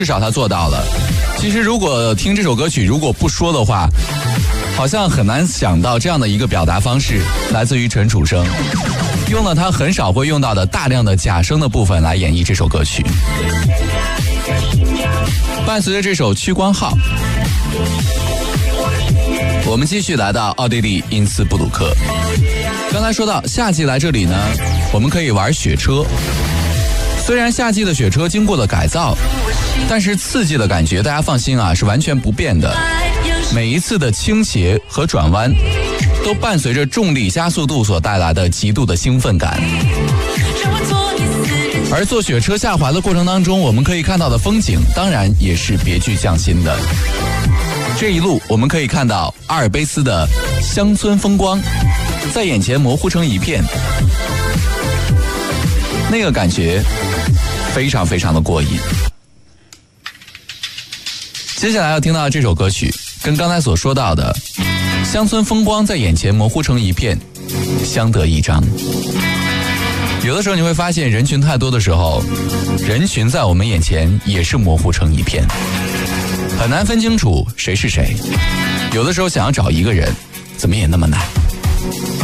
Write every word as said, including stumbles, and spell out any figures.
至少他做到了。其实如果听这首歌曲如果不说的话，好像很难想到这样的一个表达方式，来自于陈楚生，用了他很少会用到的大量的假声的部分来演绎这首歌曲。伴随着这首《屈光号》，我们继续来到奥地利因斯布鲁克。刚才说到夏季来这里呢，我们可以玩雪车。虽然夏季的雪车经过了改造，但是刺激的感觉大家放心啊，是完全不变的。每一次的倾斜和转弯都伴随着重力加速度所带来的极度的兴奋感。而坐雪车下滑的过程当中，我们可以看到的风景当然也是别具匠心的。这一路我们可以看到阿尔卑斯的乡村风光在眼前模糊成一片，那个感觉非常非常的过瘾。接下来要听到这首歌曲跟刚才所说到的乡村风光在眼前模糊成一片相得益彰。有的时候你会发现人群太多的时候，人群在我们眼前也是模糊成一片，很难分清楚谁是谁。有的时候想要找一个人怎么也那么难。